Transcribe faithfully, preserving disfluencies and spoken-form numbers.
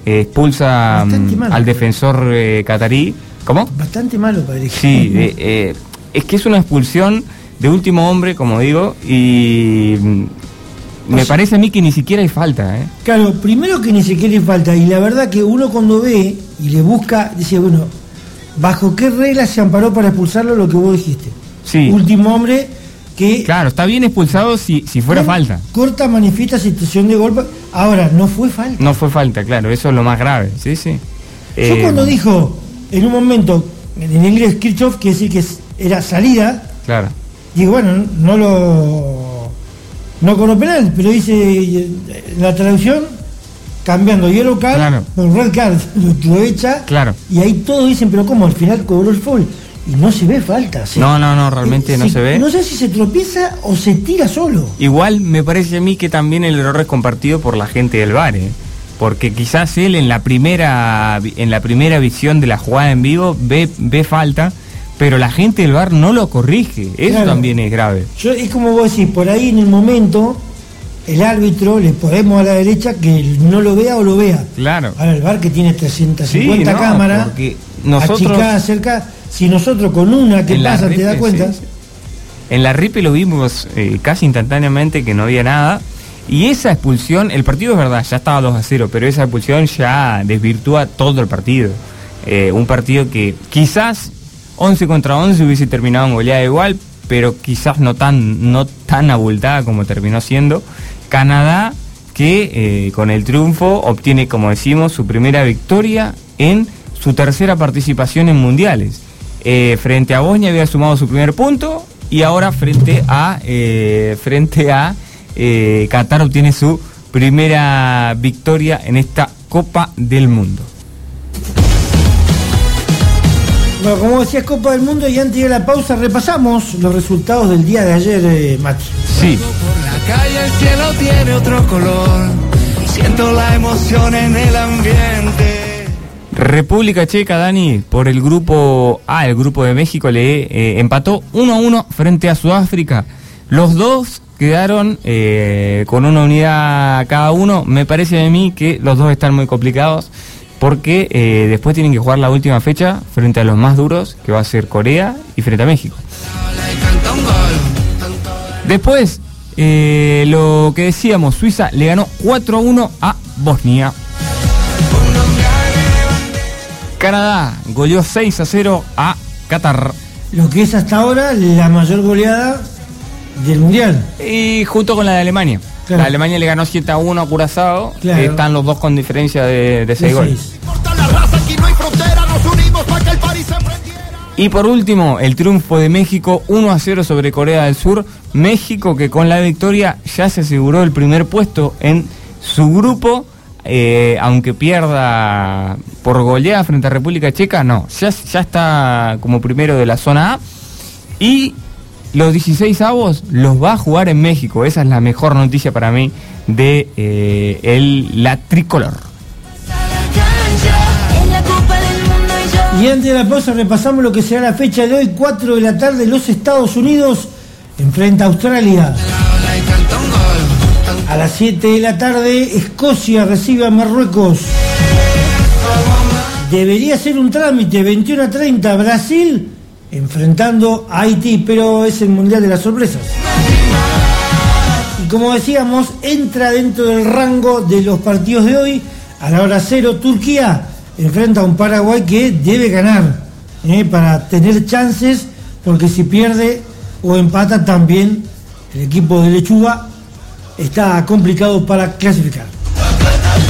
eh, expulsa um, al defensor eh, catarí. ¿Cómo? Bastante malo, padre. Sí, eh, eh, es que es una expulsión de último hombre, como digo, y me o sea, parece a mí que ni siquiera hay falta, ¿eh? Claro, primero que ni siquiera hay falta, y la verdad que uno cuando ve y le busca, dice, bueno, ¿bajo qué reglas se amparó para expulsarlo? Lo que vos dijiste. Sí. Último hombre que... Claro, está bien expulsado si, si fuera con, falta. Corta, manifiesta situación de golpe. Ahora, no fue falta. No fue falta, claro, eso es lo más grave, sí, sí. Yo eh, cuando dijo, en un momento, en inglés, Kirchhoff, que decir que era salida, claro. Digo, bueno, no lo... no cobró penal, pero dice la traducción, cambiando yellow card claro. por red card, lo, lo echa, claro. y ahí todos dicen, pero ¿cómo? Al final cobró el foul, y no se ve falta. ¿Sí? No, no, no, realmente eh, no si, se ve. No sé si se tropieza o se tira solo. Igual me parece a mí que también el error es compartido por la gente del V A R, ¿eh? Porque quizás él en la primera en la primera visión de la jugada en vivo ve, ve falta, pero la gente del V A R no lo corrige, eso claro. también es grave. Yo, es como vos decís, por ahí en el momento el árbitro le podemos a la derecha que no lo vea o lo vea. Claro. Ahora el V A R que tiene trescientas cincuenta sí, no, cámaras, nosotros, achicada, cerca, si nosotros con una que pasa te das cuenta. Sí, sí. En la R I P lo vimos eh, casi instantáneamente que no había nada, y esa expulsión, el partido es verdad, ya estaba dos a cero, pero esa expulsión ya desvirtúa todo el partido. Eh, un partido que quizás once contra once hubiese terminado en goleada igual, pero quizás no tan no tan abultada como terminó siendo. Canadá, que eh, con el triunfo obtiene, como decimos, su primera victoria en su tercera participación en mundiales. Eh, frente a Bosnia había sumado su primer punto, y ahora frente a eh, frente a eh, Qatar obtiene su primera victoria en esta Copa del Mundo. Bueno, como decías, Copa del Mundo, y antes de la pausa repasamos los resultados del día de ayer, eh, Mati. Sí. Por la calle el cielo tiene otro color, siento la emoción en el ambiente. República Checa, Dani, por el grupo A, el grupo de México, le eh, empató uno a uno frente a Sudáfrica. Los dos quedaron eh, con una unidad cada uno. Me parece a mí que los dos están muy complicados, porque eh, después tienen que jugar la última fecha frente a los más duros, que va a ser Corea, y frente a México. Después, eh, lo que decíamos, Suiza le ganó cuatro a uno a Bosnia. Canadá goleó seis a cero a Qatar. Lo que es hasta ahora la mayor goleada del Mundial. Y junto con la de Alemania. Claro. La Alemania le ganó siete a uno a Curazao. Claro. Están los dos con diferencia de, de seis goles. Y por último, el triunfo de México uno a cero sobre Corea del Sur. México, que con la victoria ya se aseguró el primer puesto en su grupo. Eh, aunque pierda por goleada frente a República Checa, no, ya, ya está como primero de la zona A, y los dieciséis avos los va a jugar en México. Esa es la mejor noticia para mí de eh, el, la tricolor. Y antes de la pausa repasamos lo que será la fecha de hoy. Cuatro de la tarde, los Estados Unidos enfrenta a Australia. A las siete de la tarde, Escocia recibe a Marruecos. Debería ser un trámite, veintiuno a treinta, Brasil enfrentando a Haití, pero es el Mundial de las Sorpresas. Y como decíamos, entra dentro del rango de los partidos de hoy. A la hora cero, Turquía enfrenta a un Paraguay que debe ganar eh, para tener chances, porque si pierde o empata también el equipo de Lechuga está complicado para clasificar.